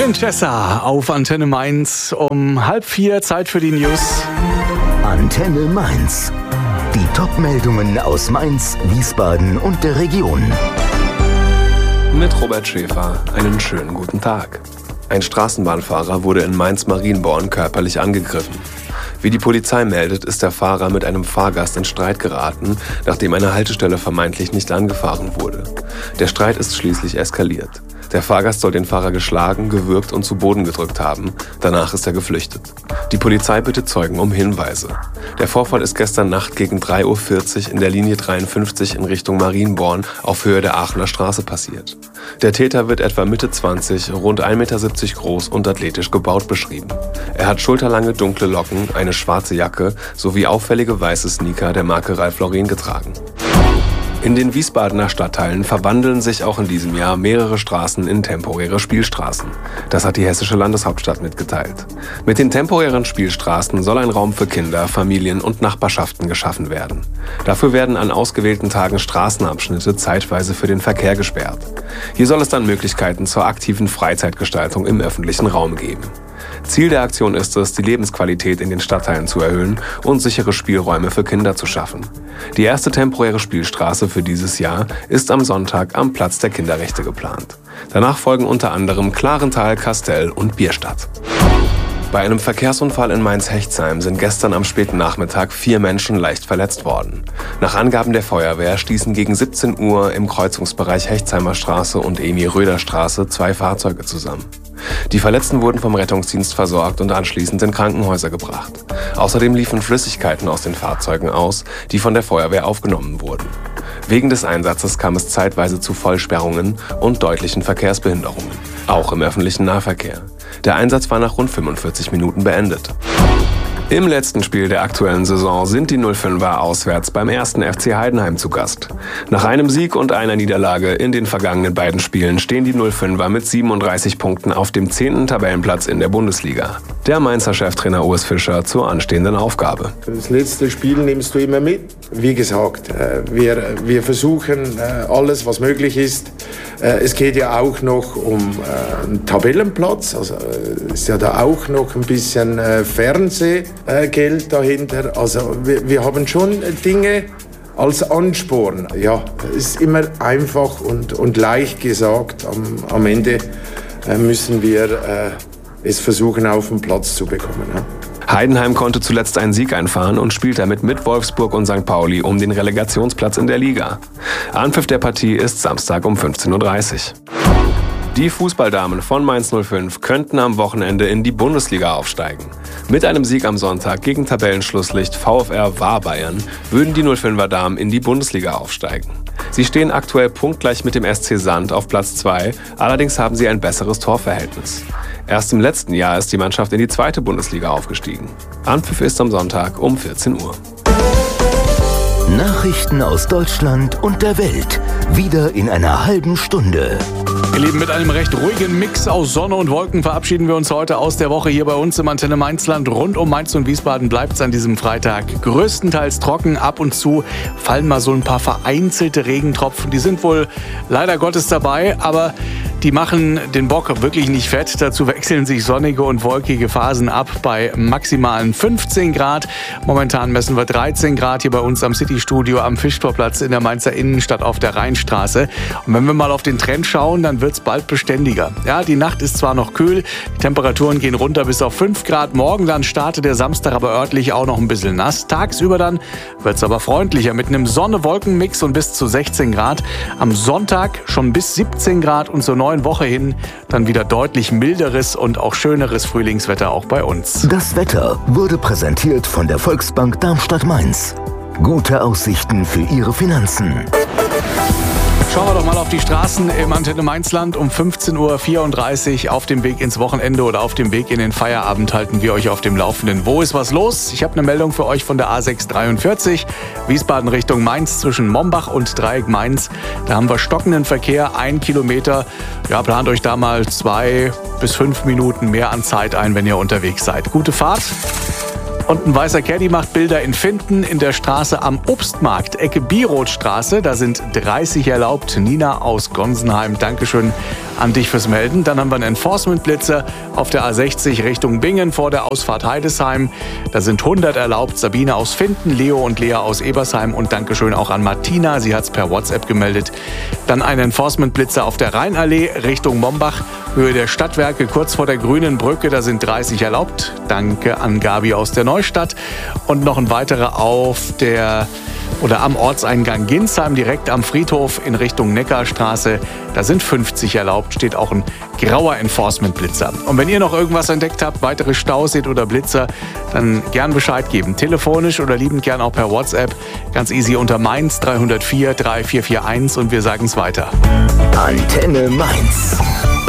Princessa auf Antenne Mainz um 3:30, Zeit für die News. Antenne Mainz. Die Top-Meldungen aus Mainz, Wiesbaden und der Region. Mit Robert Schäfer, einen schönen guten Tag. Ein Straßenbahnfahrer wurde in Mainz-Marienborn körperlich angegriffen. Wie die Polizei meldet, ist der Fahrer mit einem Fahrgast in Streit geraten, nachdem eine Haltestelle vermeintlich nicht angefahren wurde. Der Streit ist schließlich eskaliert. Der Fahrgast soll den Fahrer geschlagen, gewürgt und zu Boden gedrückt haben. Danach ist er geflüchtet. Die Polizei bittet Zeugen um Hinweise. Der Vorfall ist gestern Nacht gegen 3:40 Uhr in der Linie 53 in Richtung Marienborn auf Höhe der Aachener Straße passiert. Der Täter wird etwa Mitte 20, rund 1,70 Meter groß und athletisch gebaut beschrieben. Er hat schulterlange dunkle Locken, eine schwarze Jacke sowie auffällige weiße Sneaker der Marke Ralph Lauren getragen. In den Wiesbadener Stadtteilen verwandeln sich auch in diesem Jahr mehrere Straßen in temporäre Spielstraßen. Das hat die hessische Landeshauptstadt mitgeteilt. Mit den temporären Spielstraßen soll ein Raum für Kinder, Familien und Nachbarschaften geschaffen werden. Dafür werden an ausgewählten Tagen Straßenabschnitte zeitweise für den Verkehr gesperrt. Hier soll es dann Möglichkeiten zur aktiven Freizeitgestaltung im öffentlichen Raum geben. Ziel der Aktion ist es, die Lebensqualität in den Stadtteilen zu erhöhen und sichere Spielräume für Kinder zu schaffen. Die erste temporäre Spielstraße für dieses Jahr ist am Sonntag am Platz der Kinderrechte geplant. Danach folgen unter anderem Klarental, Kastell und Bierstadt. Bei einem Verkehrsunfall in Mainz-Hechtsheim sind gestern am späten Nachmittag 4 Menschen leicht verletzt worden. Nach Angaben der Feuerwehr stießen gegen 17 Uhr im Kreuzungsbereich Hechtsheimer Straße und Emil-Röder-Straße 2 Fahrzeuge zusammen. Die Verletzten wurden vom Rettungsdienst versorgt und anschließend in Krankenhäuser gebracht. Außerdem liefen Flüssigkeiten aus den Fahrzeugen aus, die von der Feuerwehr aufgenommen wurden. Wegen des Einsatzes kam es zeitweise zu Vollsperrungen und deutlichen Verkehrsbehinderungen, auch im öffentlichen Nahverkehr. Der Einsatz war nach rund 45 Minuten beendet. Im letzten Spiel der aktuellen Saison sind die 05er auswärts beim 1. FC Heidenheim zu Gast. Nach einem Sieg und einer Niederlage in den vergangenen beiden Spielen stehen die 05er mit 37 Punkten auf dem 10. Tabellenplatz in der Bundesliga. Der Mainzer Cheftrainer Urs Fischer zur anstehenden Aufgabe. Das letzte Spiel nimmst du immer mit. Wie gesagt, wir versuchen alles, was möglich ist. Es geht ja auch noch um einen Tabellenplatz, also ist ja da auch noch ein bisschen Fernsehgeld dahinter. Also wir haben schon Dinge als Ansporn. Ja, ist immer einfach und leicht gesagt. Am Ende müssen wir es versuchen, auf den Platz zu bekommen. Ja. Heidenheim konnte zuletzt einen Sieg einfahren und spielt damit mit Wolfsburg und St. Pauli um den Relegationsplatz in der Liga. Anpfiff der Partie ist Samstag um 15:30 Uhr. Die Fußballdamen von Mainz 05 könnten am Wochenende in die Bundesliga aufsteigen. Mit einem Sieg am Sonntag gegen Tabellenschlusslicht VfR Warbayern würden die 05er Damen in die Bundesliga aufsteigen. Sie stehen aktuell punktgleich mit dem SC Sand auf Platz 2, allerdings haben sie ein besseres Torverhältnis. Erst im letzten Jahr ist die Mannschaft in die 2. Bundesliga aufgestiegen. Anpfiff ist am Sonntag um 14 Uhr. Nachrichten aus Deutschland und der Welt. Wieder in einer halben Stunde. Ihr Lieben, mit einem recht ruhigen Mix aus Sonne und Wolken verabschieden wir uns heute aus der Woche hier bei uns im Antenne Mainzland. Rund um Mainz und Wiesbaden bleibt es an diesem Freitag größtenteils trocken. Ab und zu fallen mal so ein paar vereinzelte Regentropfen. Die sind wohl leider Gottes dabei, aber die machen den Bock wirklich nicht fett. Dazu wechseln sich sonnige und wolkige Phasen ab bei maximalen 15 Grad. Momentan messen wir 13 Grad hier bei uns am City-Studio am Fischtorplatz in der Mainzer Innenstadt auf der Rheinstraße. Und wenn wir mal auf den Trend schauen, dann wird es bald beständiger. Ja, die Nacht ist zwar noch kühl, die Temperaturen gehen runter bis auf 5 Grad. Morgen dann startet der Samstag aber örtlich auch noch ein bisschen nass. Tagsüber dann wird es aber freundlicher mit einem Sonne-Wolken-Mix und bis zu 16 Grad. Am Sonntag schon bis 17 Grad und zur neuen Woche hin dann wieder deutlich milderes und auch schöneres Frühlingswetter auch bei uns. Das Wetter wurde präsentiert von der Volksbank Darmstadt-Mainz. Gute Aussichten für Ihre Finanzen. Schauen wir doch mal auf die Straßen im Antenne Mainzland. Um 15:34 Uhr auf dem Weg ins Wochenende oder auf dem Weg in den Feierabend halten wir euch auf dem Laufenden. Wo ist was los? Ich habe eine Meldung für euch von der A643. Wiesbaden Richtung Mainz zwischen Mombach und Dreieck Mainz. Da haben wir stockenden Verkehr, 1 Kilometer. Ja, plant euch da mal 2 bis 5 Minuten mehr an Zeit ein, wenn ihr unterwegs seid. Gute Fahrt. Und ein weißer Caddy macht Bilder in Finden in der Straße am Obstmarkt, Ecke Bierrothstraße. Da sind 30 erlaubt. Nina aus Gonsenheim, Dankeschön an dich fürs Melden. Dann haben wir einen Enforcement-Blitzer auf der A60 Richtung Bingen vor der Ausfahrt Heidesheim. Da sind 100 erlaubt. Sabine aus Finden, Leo und Lea aus Ebersheim und Dankeschön auch an Martina. Sie hat es per WhatsApp gemeldet. Dann ein Enforcement-Blitzer auf der Rheinallee Richtung Mombach, Höhe der Stadtwerke, kurz vor der Grünen Brücke. Da sind 30 erlaubt. Danke an Gabi aus der Neustadt. Und noch ein weiterer am Ortseingang Ginsheim, direkt am Friedhof in Richtung Neckarstraße. Da sind 50 erlaubt, steht auch ein grauer Enforcement-Blitzer. Und wenn ihr noch irgendwas entdeckt habt, weitere Staus seht oder Blitzer, dann gern Bescheid geben. Telefonisch oder liebend gern auch per WhatsApp. Ganz easy unter Mainz 304 3441 und wir sagen es weiter. Antenne Mainz.